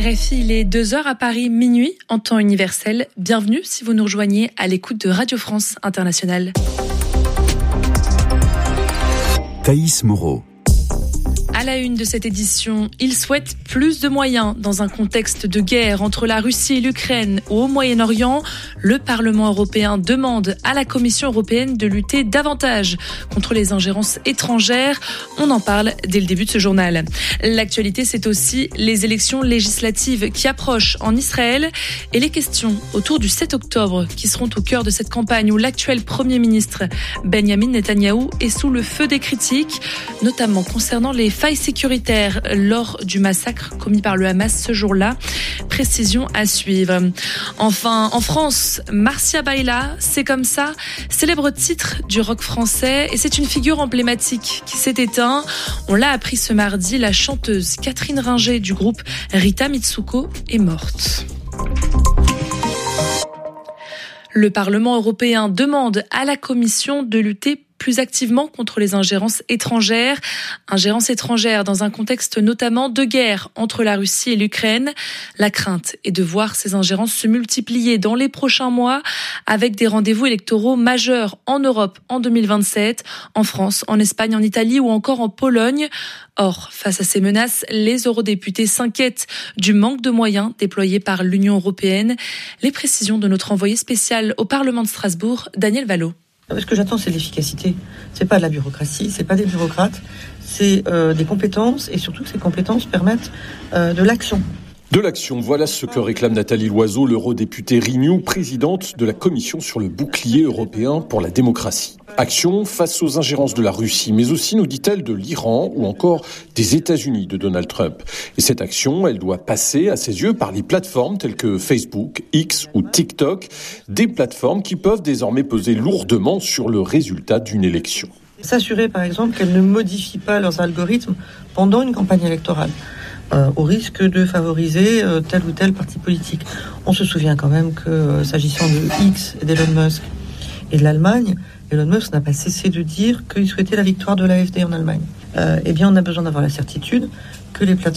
RFI, il est 2h à Paris, minuit en temps universel. Bienvenue si vous nous rejoignez à l'écoute de Radio France Internationale. Thaïs Moreau. À la une de cette édition, il souhaite plus de moyens dans un contexte de guerre entre la Russie et l'Ukraine ou au Moyen-Orient. Le Parlement européen demande à la Commission européenne de lutter davantage contre les ingérences étrangères. On en parle dès le début de ce journal. L'actualité, c'est aussi les élections législatives qui approchent en Israël et les questions autour du 7 octobre qui seront au cœur de cette campagne où l'actuel Premier ministre Benjamin Netanyahou est sous le feu des critiques, notamment concernant les failles sécuritaires lors du massacre commis par le Hamas ce jour-là. Précision à suivre. Enfin, en France, Marcia Baila, c'est comme ça, célèbre titre du rock français, et c'est une figure emblématique qui s'est éteinte. On l'a appris ce mardi, la chanteuse Catherine Ringer du groupe Rita Mitsuko est morte. Le Parlement européen demande à la Commission de lutter plus activement contre les ingérences étrangères. Ingérences étrangères dans un contexte notamment de guerre entre la Russie et l'Ukraine. La crainte est de voir ces ingérences se multiplier dans les prochains mois avec des rendez-vous électoraux majeurs en Europe en 2027, en France, en Espagne, en Italie ou encore en Pologne. Or, face à ces menaces, les eurodéputés s'inquiètent du manque de moyens déployés par l'Union européenne. Les précisions de notre envoyé spécial au Parlement de Strasbourg, Daniel Vallot. Ce que j'attends, c'est de l'efficacité. C'est pas de la bureaucratie, c'est pas des bureaucrates, c'est des compétences, et surtout que ces compétences permettent de l'action. De l'action, voilà ce que réclame Nathalie Loiseau, l'eurodéputée Renew, présidente de la Commission sur le bouclier européen pour la démocratie. Action face aux ingérences de la Russie, mais aussi, nous dit-elle, de l'Iran ou encore des États-Unis de Donald Trump. Et cette action, elle doit passer, à ses yeux, par les plateformes telles que Facebook, X ou TikTok, des plateformes qui peuvent désormais peser lourdement sur le résultat d'une élection. S'assurer, par exemple, qu'elles ne modifient pas leurs algorithmes pendant une campagne électorale, au risque de favoriser tel ou tel parti politique. On se souvient quand même que, s'agissant de X et d'Elon Musk et de l'Allemagne, Elon Musk n'a pas cessé de dire qu'il souhaitait la victoire de l'AfD en Allemagne. Eh bien, on a besoin d'avoir la certitude que les plateformes